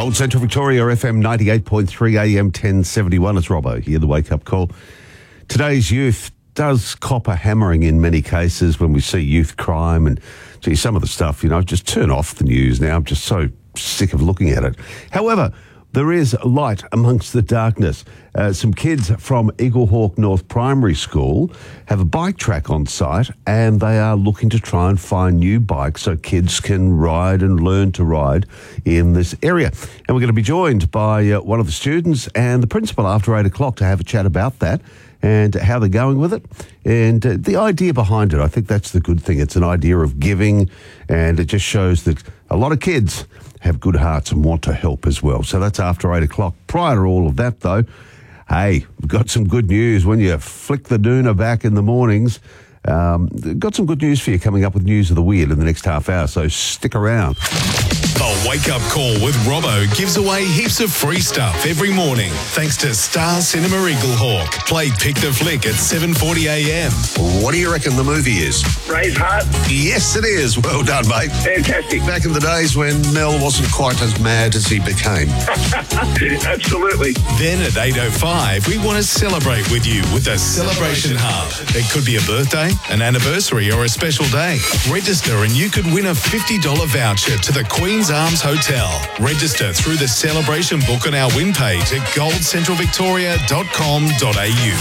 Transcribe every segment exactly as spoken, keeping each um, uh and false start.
Gold Central Victoria, F M ninety-eight point three, A M ten seventy-one. It's Robbo here, the wake-up call. Today's youth does cop a hammering in many cases when we see youth crime and, gee, some of the stuff, you know, just turn off the news now. I'm just so sick of looking at it. However, there is light amongst the darkness. Uh, some kids from Eaglehawk North Primary School have a bike track on site and they are looking to try and find new bikes so kids can ride and learn to ride in this area. And we're going to be joined by uh, one of the students and the principal after eight o'clock to have a chat about that and how they're going with it. And uh, the idea behind it, I think that's the good thing. It's an idea of giving, and it just shows that a lot of kids have good hearts and want to help as well. So that's after eight o'clock. Prior to all of that, though, hey, we've got some good news. When you flick the doona back in the mornings, um, got some good news for you coming up with News of the Weird in the next half hour, so stick around. The Wake Up Call with Robbo gives away heaps of free stuff every morning thanks to Star Cinema Eaglehawk. Play Pick the Flick at seven forty a m. What do you reckon the movie is? Braveheart. Yes, it is. Well done, mate. Fantastic. Back in the days when Mel wasn't quite as mad as he became. Absolutely. Then at eight oh five, we want to celebrate with you with a Celebration Hub. It could be a birthday, an anniversary or a special day. Register and you could win a fifty dollars voucher to the Queen's Arms Hotel. Register through the celebration book on our win page at gold central victoria dot com dot a u.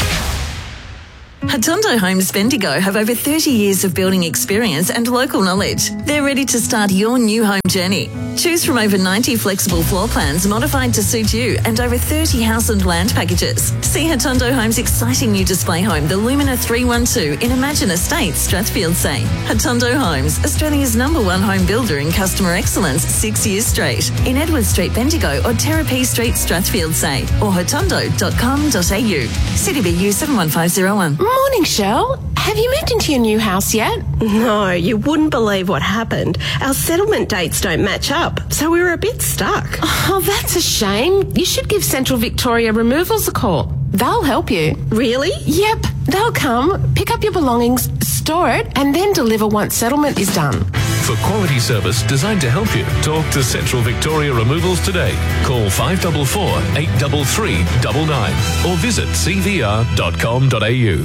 Hotondo Homes Bendigo have over thirty years of building experience and local knowledge. They're ready to start your new home journey. Choose from over ninety flexible floor plans modified to suit you and over thirty house and land packages. See Hotondo Homes' exciting new display home, the Lumina three one two in Imagine Estates, Strathfield Say. Hotondo Homes, Australia's number one home builder in customer excellence six years straight. In Edward Street, Bendigo or Terrapee Street, Strathfield Say or hotondo dot com dot a u. C D B U seven one five zero one. Morning, Shell. Have you moved into your new house yet? No, you wouldn't believe what happened. Our settlement dates don't match up, so we were a bit stuck. Oh, that's a shame. You should give Central Victoria Removals a call. They'll help you. Really? Yep. They'll come, pick up your belongings, store it, and then deliver once settlement is done. For quality service designed to help you, talk to Central Victoria Removals today. Call five four four, eight three three, nine nine or visit c v r dot com dot a u.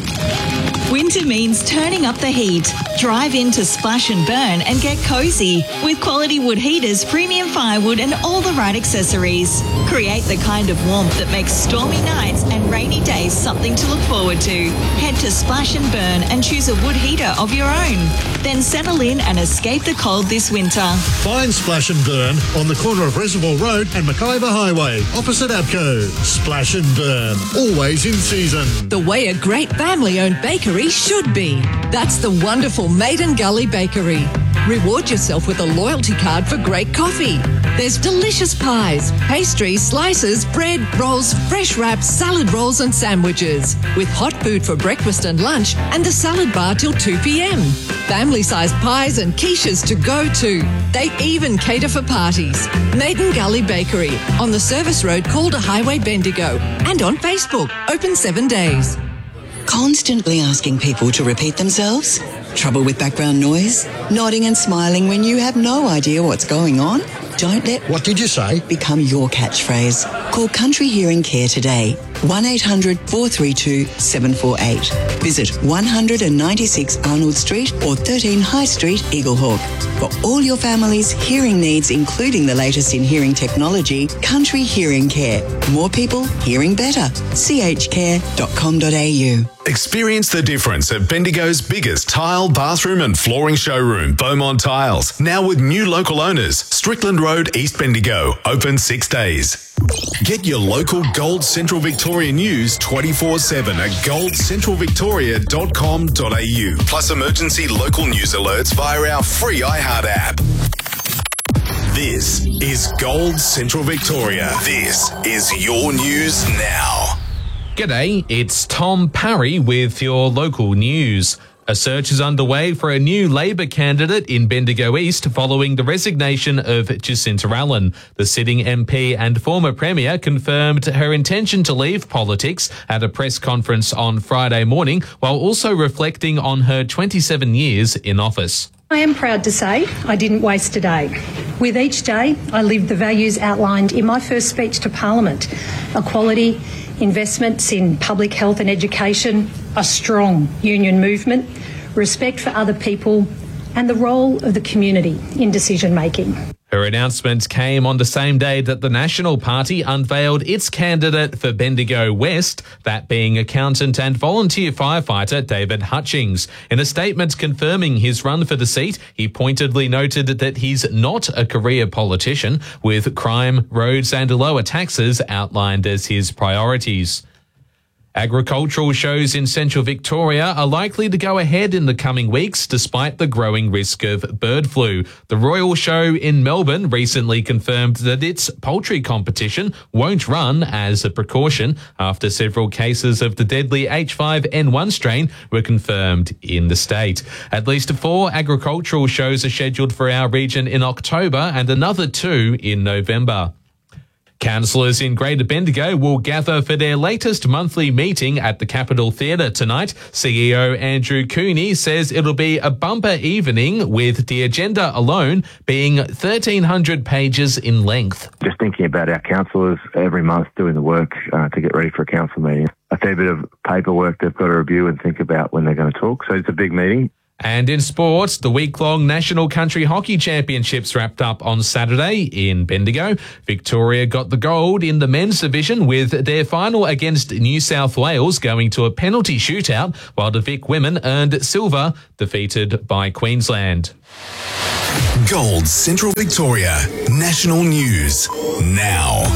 Winter means turning up the heat. Drive into Splash and Burn and get cosy with quality wood heaters, premium firewood and all the right accessories. Create the kind of warmth that makes stormy nights and rainy days something to look forward to. Head to Splash and Burn and choose a wood heater of your own. Then settle in and escape the cold this winter. Find Splash and Burn on the corner of Reservoir Road and McIver Highway, opposite Abco. Splash and Burn, always in season. The way a great family-owned bakery should be. That's the wonderful Maiden Gully Bakery. Reward yourself with a loyalty card for great coffee. There's delicious pies, pastries, slices, bread, rolls, fresh wraps, salad rolls and sandwiches. With hot food for breakfast and lunch and the salad bar till two p m. Family-sized pies and quiches to go to. They even cater for parties. Maiden Gully Bakery on the service road Calder Highway, Bendigo. And on Facebook, open seven days. Constantly asking people to repeat themselves? Trouble with background noise? Nodding and smiling when you have no idea what's going on? Don't let What did you say? become your catchphrase. Call Country Hearing Care today. one eight hundred, four three two, seven four eight. Visit one ninety-six Arnold Street or thirteen High Street, Eaglehawk. For all your family's hearing needs, including the latest in hearing technology, Country Hearing Care. More people hearing better. c h care dot com dot a u. Experience the difference at Bendigo's biggest tile, bathroom and flooring showroom, Beaumont Tiles. Now with new local owners, Strickland Road, East Bendigo, open six days. Get your local Gold Central Victoria news twenty-four seven at gold central victoria dot com dot a u. Plus emergency local news alerts via our free iHeart app. This is Gold Central Victoria. This is your news now. G'day, it's Tom Parry with your local news. A search is underway for a new Labor candidate in Bendigo East following the resignation of Jacinta Allen. The sitting M P and former Premier confirmed her intention to leave politics at a press conference on Friday morning, while also reflecting on her twenty-seven years in office. I am proud to say I didn't waste a day. With each day, I lived the values outlined in my first speech to Parliament: equality, investments in public health and education, a strong union movement, respect for other people, and the role of the community in decision making. Her announcement came on the same day that the National Party unveiled its candidate for Bendigo West, that being accountant and volunteer firefighter David Hutchings. In a statement confirming his run for the seat, he pointedly noted that he's not a career politician, with crime, roads and lower taxes outlined as his priorities. Agricultural shows in central Victoria are likely to go ahead in the coming weeks despite the growing risk of bird flu. The Royal Show in Melbourne recently confirmed that its poultry competition won't run as a precaution after several cases of the deadly H five N one strain were confirmed in the state. At least four agricultural shows are scheduled for our region in October and another two in November. Councillors in Greater Bendigo will gather for their latest monthly meeting at the Capitol Theatre tonight. C E O Andrew Cooney says it'll be a bumper evening, with the agenda alone being thirteen hundred pages in length. Just thinking about our councillors every month doing the work uh, to get ready for a council meeting. A fair bit of paperwork they've got to review and think about when they're going to talk. So it's a big meeting. And in sports, the week-long National Country Hockey Championships wrapped up on Saturday in Bendigo. Victoria got the gold in the men's division, with their final against New South Wales going to a penalty shootout, while the Vic women earned silver, defeated by Queensland. Gold Central Victoria. National News now.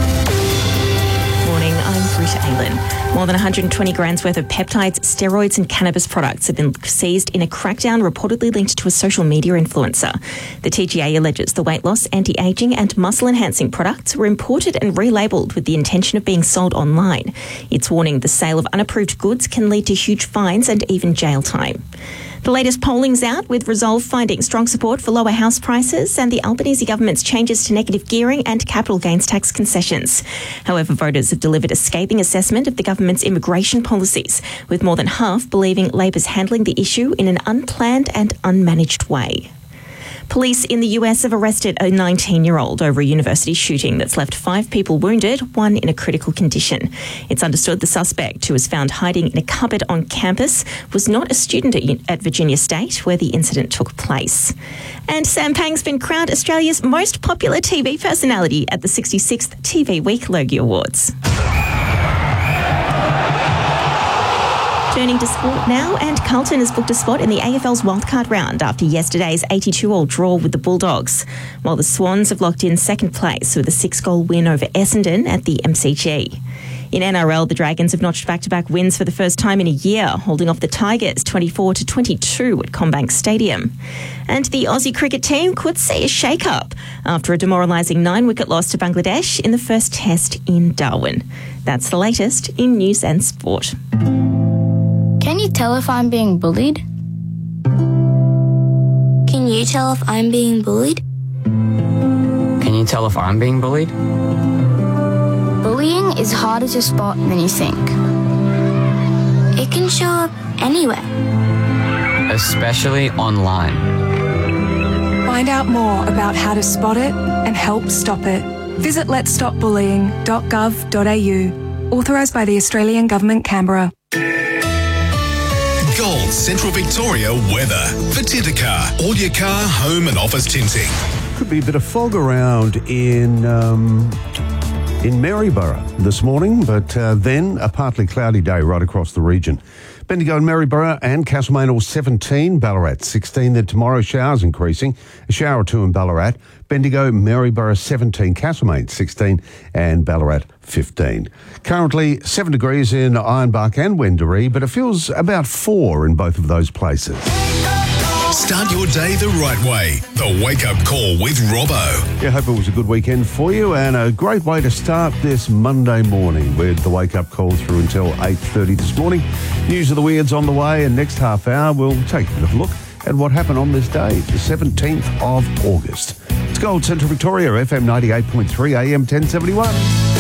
Morning, I'm Rita Aylan. More than one hundred twenty grams worth of peptides, steroids and cannabis products have been seized in a crackdown reportedly linked to a social media influencer. The T G A alleges the weight loss, anti-aging and muscle-enhancing products were imported and relabelled with the intention of being sold online. It's warning the sale of unapproved goods can lead to huge fines and even jail time. The latest polling's out, with Resolve finding strong support for lower house prices and the Albanese government's changes to negative gearing and capital gains tax concessions. However, voters have delivered a scathing assessment of the government's immigration policies, with more than half believing Labor's handling the issue in an unplanned and unmanaged way. Police in the U S have arrested a nineteen-year-old over a university shooting that's left five people wounded, one in a critical condition. It's understood the suspect, who was found hiding in a cupboard on campus, was not a student at, at Virginia State, where the incident took place. And Sam Pang's been crowned Australia's most popular T V personality at the sixty-sixth T V Week Logie Awards. Turning to sport now, and Carlton has booked a spot in the A F L's wildcard round after yesterday's eighty-two-all draw with the Bulldogs, while the Swans have locked in second place with a six-goal win over Essendon at the M C G. In N R L, the Dragons have notched back-to-back wins for the first time in a year, holding off the Tigers twenty-four to twenty-two at CommBank Stadium. And the Aussie cricket team could see a shake-up after a demoralising nine-wicket loss to Bangladesh in the first test in Darwin. That's the latest in news and sport. Can you tell if I'm being bullied? Can you tell if I'm being bullied? Can you tell if I'm being bullied? Bullying is harder to spot than you think. It can show up anywhere. Especially online. Find out more about how to spot it and help stop it. Visit lets stop bullying dot gov dot a u. Authorised by the Australian Government, Canberra. Gold Central Victoria weather. For Titacar, all your car, home and office tinting. Could be a bit of fog around in um, in Maryborough this morning, but uh, then a partly cloudy day right across the region. Bendigo and Maryborough and Castlemaine all seventeen, Ballarat sixteen. Then tomorrow showers increasing, a shower or two in Ballarat. Bendigo, Maryborough seventeen, Castlemaine sixteen and Ballarat fifteen. Currently seven degrees in Ironbark and Wendouree, but it feels about four in both of those places. Start your day the right way. The Wake Up Call with Robbo. Yeah, hope it was a good weekend for you and a great way to start this Monday morning with the Wake Up Call through until eight thirty this morning. News of the Weirds on the way, and next half hour we'll take a bit of a look at what happened on this day, the seventeenth of August. It's Gold Central Victoria, F M ninety-eight point three, A M ten seventy-one.